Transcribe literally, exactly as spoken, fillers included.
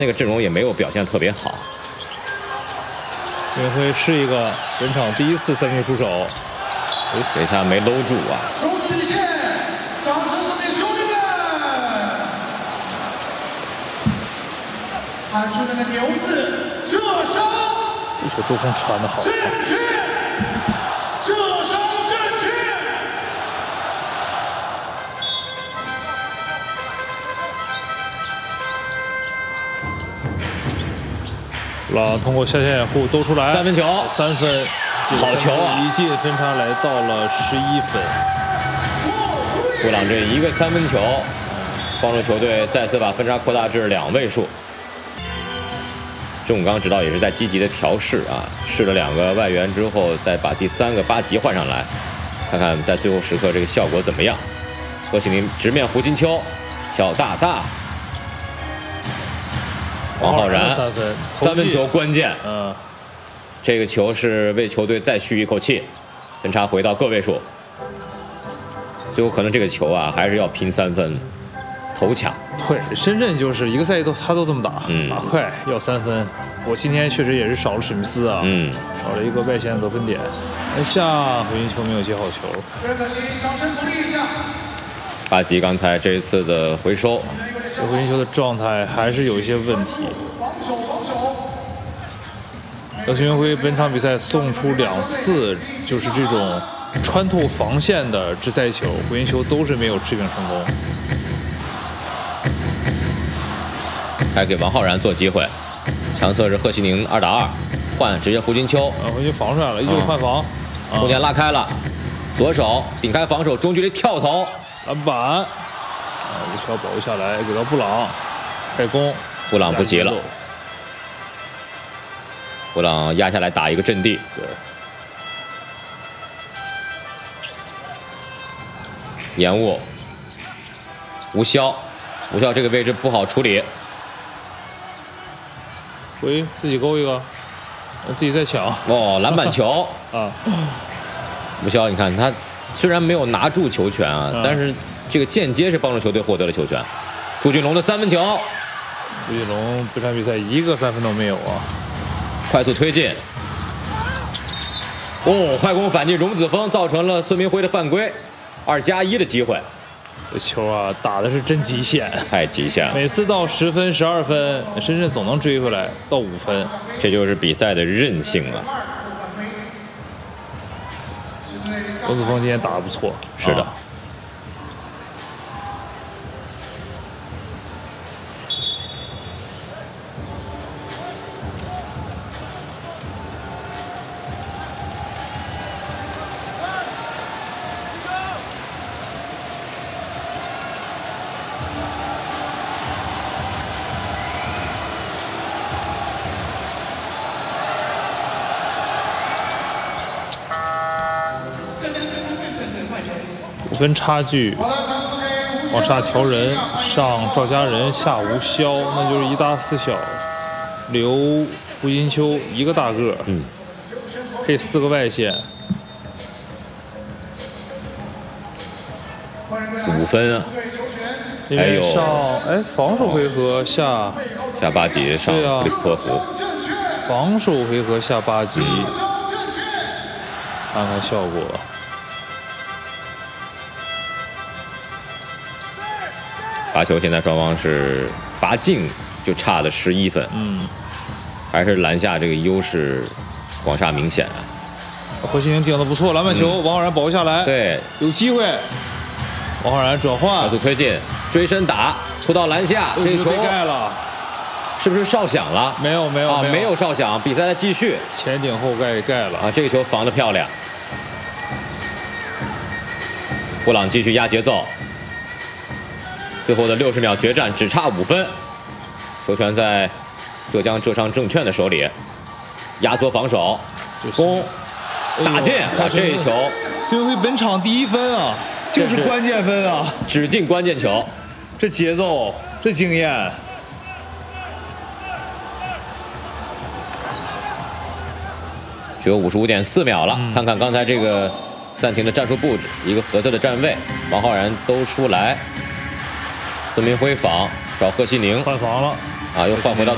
那个阵容也没有表现特别好。 孙明辉是一个本场第一次三分球出手， 哎，这下没搂住啊！ 手指底线，掌声送给兄弟们！看出那个牛字，这手， 这球周空传的好。 正确，这手正确。 了，通过下线掩护兜出来， 三分球， 三分， 好球啊！ 一进，分差来到了十一分。 布朗这一个三分球，帮助球队再次把分差扩大至两位数。郑永刚指导也是在积极的调试啊，试了两个外援之后，再把第三个八级换上来，看看在最后时刻这个效果怎么样。何启明直面胡金秋，小大大。王浩然三分， 三分球关键， 嗯， 这个球是为球队再续一口气，分差回到个位数。最后可能这个球啊，还是要拼三分，头抢。 对，深圳就是一个赛季都他都这么打， 嗯打快要三分。我今天确实也是少了史密斯啊， 嗯， 少了一个外线得分点。那下回运球没有接好球， 非常可惜，掌声鼓励一下。 巴吉刚才这一次的回收。 这回运球的状态还是有一些问题。 防守，防守。 姚孙云辉本场比赛送出两次就是这种穿透防线的直塞球，回运球都是没有持平成功。 还给王浩然做机会，强侧是贺西宁二打二，换直接胡金秋， 啊，回去防出来了，依旧换防， 嗯、空间拉开了，左手顶开防守，中距离跳投， 篮板，啊，无球保卫下来，给到布朗，开攻， 布朗不急了，布朗压下来打一个阵地， 对， 延误，吴骁，吴骁这个位置不好处理。 回自己勾一个，自己再抢。 哦，篮板球啊！ 吴骁，你看他虽然没有拿住球权啊，嗯、但是这个间接是帮助球队获得了球权。朱俊龙的三分球， 朱俊龙这场比赛一个三分都没有啊！ 快速推进，哦，快攻反击荣子峰，造成了孙明辉的犯规，二加一的机会。 这球啊，打的是真极限， 太极限了。 每次到十分、十二分，深圳总能追回来到五分， 这就是比赛的韧性了。 罗子峰今天打得不错， 是的。 啊五分差距，往下调人，上赵家人，下吴骁，那就是一大四小，留胡金秋一个大个， 嗯， 配四个外线， 五分啊， 因为上哎防守回合下下八级上克里斯托弗， 防守回合下八级，看看效果。 罚球现在双方是罚进就差了十一分， 嗯， 还是篮下这个优势广厦明显啊。 何西宁顶得不错，篮板球，嗯、王浩然保卫下来， 对， 有机会。王浩然转换， 快速推进，追身打，突到篮下，这个球盖了， 是不是哨响了？ 没有，没有， 啊，没有哨响，比赛在继续。 前顶后盖盖了啊，这个球防得漂亮。布朗继续压节奏。最后的六十秒决战只差五分，球权在浙江浙商证券的手里，压缩防守，攻，打进啊！这一球， 孙明辉本场第一分啊，就是关键分啊， 只进关键球， 这节奏，这经验。 只有五十五点四秒了，嗯、看看刚才这个暂停的战术布置，一个合适的站位，王浩然都出来。孙明辉防找贺西宁换防了啊，又换回到。